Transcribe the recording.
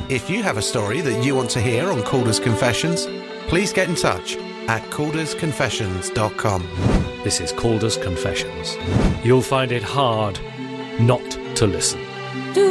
If you have a story that you want to hear on Calder's Confessions, please get in touch at caldersconfessions.com. This is Calder's Confessions. You'll find it hard not to listen.